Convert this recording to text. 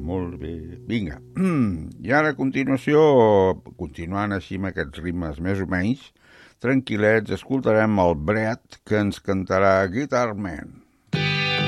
molt bé. Vinga. I ara a continuació, continuant així amb aquests ritmes més o menys tranquil·lets, escoltarem el Brett, que ens cantarà Guitar Man.